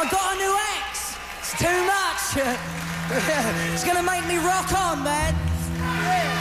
I got a new ex. It's too much. It's gonna make me rock on, man. Yeah.